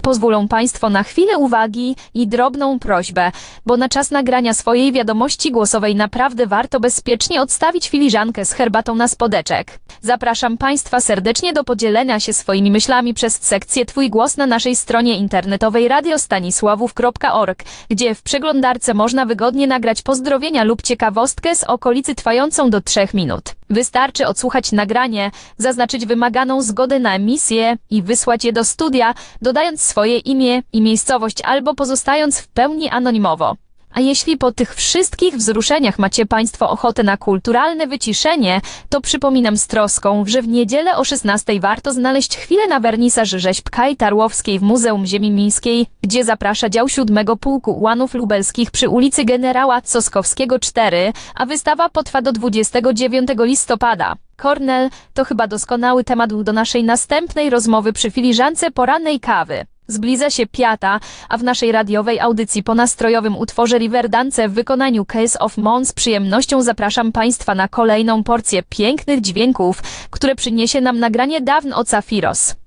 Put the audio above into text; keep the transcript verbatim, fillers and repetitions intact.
pozwolą Państwo na chwilę uwagi i drobną prośbę, bo na czas nagrania swojej wiadomości głosowej naprawdę warto bezpiecznie odstawić filiżankę z herbatą na spodeczek. Zapraszam Państwa serdecznie do podzielenia się swoimi myślami przez sekcję Twój głos na naszej stronie internetowej radio stanisławów kropka org, gdzie w przeglądarce można wygodnie nagrać pozdrowienia lub ciekawostkę z okolicy trwającą do trzech minut. Wystarczy odsłuchać nagranie, zaznaczyć wymaganą zgodę na emisję i wysłać je do studia, dodając swoje imię i miejscowość albo pozostając w pełni anonimowo. A jeśli po tych wszystkich wzruszeniach macie Państwo ochotę na kulturalne wyciszenie, to przypominam z troską, że w niedzielę o szesnastej warto znaleźć chwilę na wernisaż rzeźb Kai Tarłowskiej w Muzeum Ziemi Miejskiej, gdzie zaprasza dział siódmego Pułku Ułanów Lubelskich przy ulicy Generała Coskowskiego cztery, a wystawa potrwa do dwudziestego dziewiątego listopada. Kornel to chyba doskonały temat do naszej następnej rozmowy przy filiżance porannej kawy. Zbliża się piąta, a w naszej radiowej audycji po nastrojowym utworze Riverdance w wykonaniu Case of Mon z przyjemnością zapraszam Państwa na kolejną porcję pięknych dźwięków, które przyniesie nam nagranie Dawn Ocafiros.